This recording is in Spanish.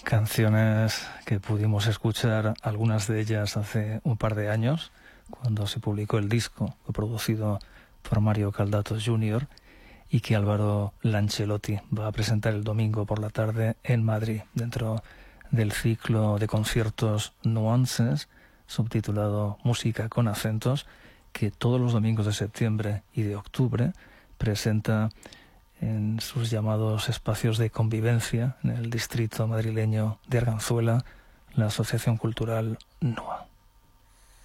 Canciones que pudimos escuchar, algunas de ellas hace un par de años, cuando se publicó el disco, producido por Mario Caldato Jr., y que Álvaro Lancelotti va a presentar el domingo por la tarde en Madrid, dentro del ciclo de conciertos Nuances, subtitulado Música con acentos, que todos los domingos de septiembre y de octubre presenta en sus llamados espacios de convivencia en el distrito madrileño de Arganzuela, la Asociación Cultural NOA.